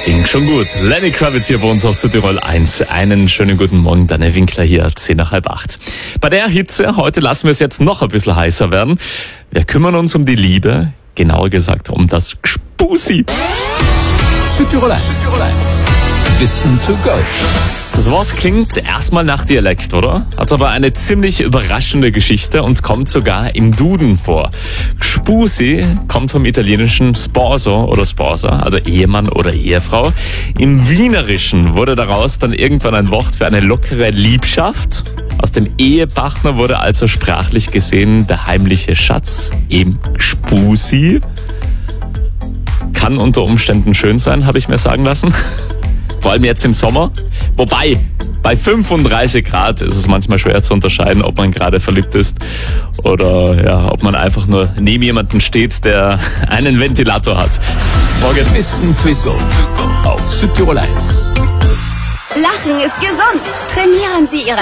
Ging schon gut. Lenny Kravitz hier bei uns auf Südtirol 1. Einen schönen guten Morgen, Daniel Winkler hier, 7:10. Bei der Hitze, heute lassen wir es jetzt noch ein bisschen heißer werden. Wir kümmern uns um die Liebe, genauer gesagt um das Gspusi. Südtirol 1. Wissen to go. Das Wort klingt erstmal nach Dialekt, oder? Hat aber eine ziemlich überraschende Geschichte und kommt sogar im Duden vor. Gspusi kommt vom italienischen Sposo oder Sposa, also Ehemann oder Ehefrau. Im Wienerischen wurde daraus dann irgendwann ein Wort für eine lockere Liebschaft. Aus dem Ehepartner wurde also sprachlich gesehen der heimliche Schatz, eben Gspusi. Kann unter Umständen schön sein, habe ich mir sagen lassen. Vor allem jetzt im Sommer. Wobei, bei 35 Grad ist es manchmal schwer zu unterscheiden, ob man gerade verliebt ist oder ja, ob man einfach nur neben jemanden steht, der einen Ventilator hat. Morgen Wissen to go auf Südtirol 1. Lachen ist gesund. Trainieren Sie Ihre